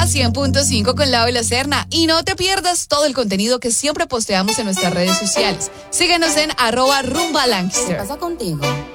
Rumba 100.5 con Lau y la Serna. Y no te pierdas todo el contenido que siempre posteamos en nuestras redes sociales. Síguenos en @rumbalancaster. ¿Qué pasa contigo?